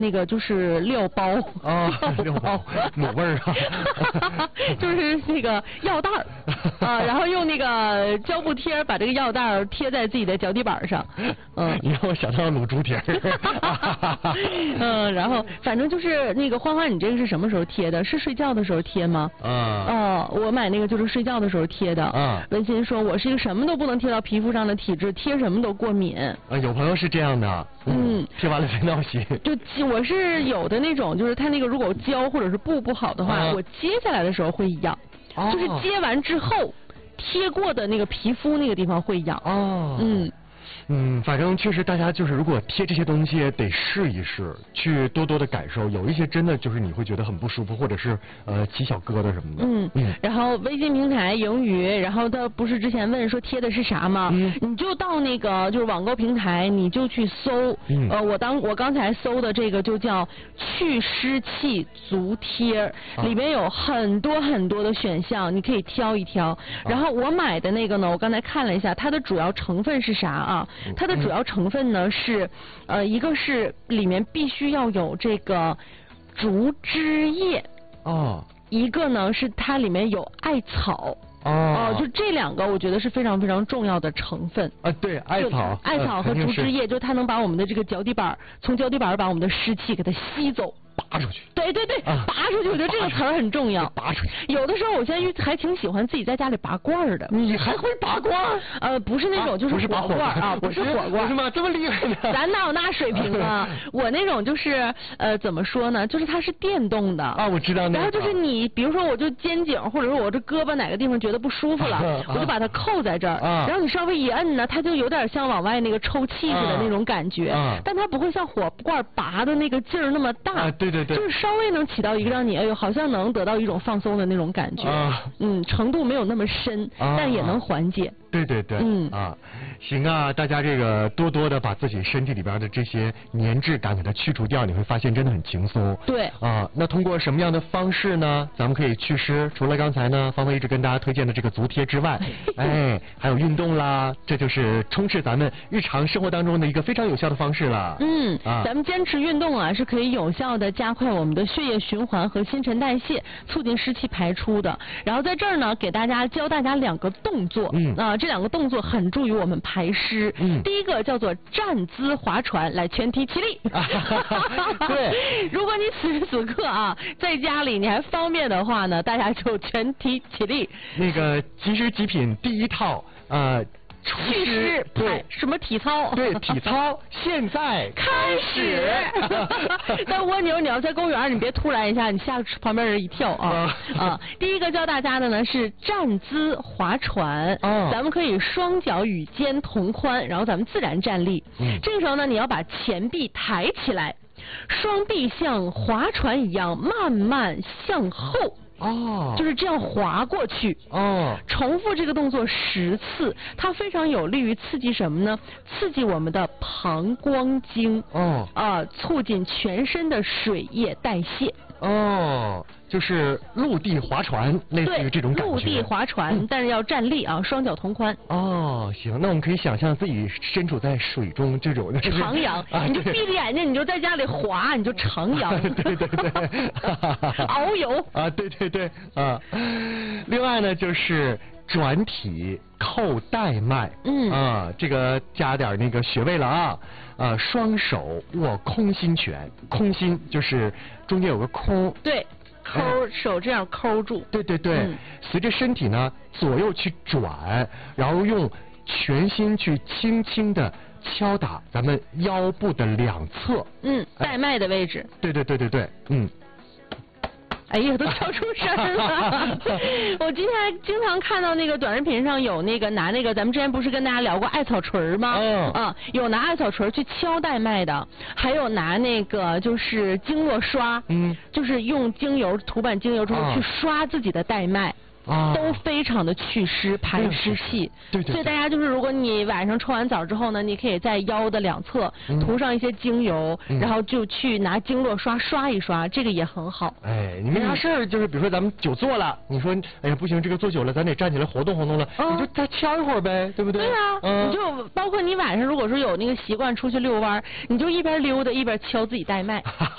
那个就是料包啊，料包抹味儿啊， 就是那个药袋儿啊，然后用那个胶布贴把这个药袋儿贴在自己的脚底板上， 你让我想到卤猪蹄儿。 然后反正就是那个欢欢，你这个是什么时候贴的？是睡觉的时候贴吗？我买那个就是睡觉的时候贴的。文心说我是一个什么都不能贴到皮肤上的体质，贴什么都过敏。 有朋友是这样的。贴完了才闹心。 我是有的那种，就是它那个如果胶或者是布不好的话，我接下来的时候会痒，就是接完之后贴过的那个皮肤那个地方会痒。 反正确实大家就是如果贴这些东西得试一试，去多多的感受，有一些真的就是你会觉得很不舒服，或者是起小疙瘩什么的。 然后微信平台盈余，然后他不是之前问说贴的是啥吗？你就到那个就是网购平台，你就去搜。我刚才搜的这个就叫去湿气足贴，里面有很多很多的选项，你可以挑一挑。然后我买的那个呢，我刚才看了一下，它的主要成分是啥啊？它的主要成分呢是，一个是里面必须要有这个竹枝叶，一个呢是它里面有艾草。就这两个我觉得是非常非常重要的成分。 对，艾草和竹枝叶，就它能把我们的这个脚底板，从脚底板把我们的湿气给它吸走。 拔出去。 对，拔出去，我觉得这个词儿很重要。 拔出去。 有的时候我现在还挺喜欢自己在家里拔罐儿的。 你还会拔罐儿？ 不是那种，就是火罐啊，不是火罐。 是吗？这么厉害呢？ 咱哪有那水平啊？我那种就是怎么说呢？就是它是电动的。 我知道那个。 然后就是你，比如说我就肩颈或者说我这胳膊哪个地方觉得不舒服了，我就把它扣在这儿，然后你稍微一摁呢，它就有点像往外那个抽气似的那种感觉，但它不会像火罐拔的那个劲儿那么大。 对， 就是稍微能起到一个让你好像能得到一种放松的那种感觉。程度没有那么深，但也能缓解。 对，行啊，大家这个多多的把自己身体里边的这些粘滞感给它去除掉，你会发现真的很轻松。 对那通过什么样的方式呢？咱们可以祛湿，除了刚才呢芳芳一直跟大家推荐的这个足贴之外，还有运动啦，这就是充斥咱们日常生活当中的一个非常有效的方式了。 咱们坚持运动啊，是可以有效的加快我们的血液循环和新陈代谢，促进湿气排出的。然后在这儿呢，教大家两个动作。这两个动作很助于我们排湿。第一个叫做站姿划船，来全体起立。 对， 如果你此时此刻在家里你还方便的话呢，大家就全体起立。 那个即食极品第一套祛湿， 对， 什么体操？ 对，体操现在开始。但蜗牛，你要在公园，你别突然一下，你吓旁边人一跳第一个教大家的呢是站姿划船。咱们可以双脚与肩同宽，然后咱们自然站立。这个时候呢，你要把前臂抬起来，双臂像划船一样慢慢向后。就是这样滑过去。重复这个动作10次，它非常有利于刺激什么呢？刺激我们的膀胱经。促进全身的水液代谢。 就是陆地划船，类似于这种感觉。 陆地划船，但是要站立双脚同宽。 行，那我们可以想象自己身处在水中这种徜徉，你就闭着眼睛，你就在家里滑，你就徜徉。 对， 遨游。 对。另外呢，就是转体扣带脉。这个加点那个穴位了双手握空心拳，空心就是中间有个空。 对。手这样抠住。对。 随着身体呢左右去转，然后用全心去轻轻的敲打咱们腰部的两侧。带脉的位置。对。 哎呀，都跳出声了！我今天经常看到那个短视频上有那个拿那个，咱们之前不是跟大家聊过艾草锤吗？有拿艾草锤去敲带脉的，还有拿那个就是经络刷，就是用精油涂板精油之后去刷自己的带脉。都非常的祛湿排湿气。 对。 所以大家就是，如果你晚上冲完澡之后呢，你可以在腰的两侧涂上一些精油，然后就去拿经络刷一刷，这个也很好。 你没啥事儿，就是比如说咱们久坐了，你说哎呀不行，这个坐久了咱得站起来活动活动了，你就再敲一会儿呗，对不对？ 对你就包括你晚上如果说有那个习惯出去遛弯，你就一边溜达一边敲自己带脉。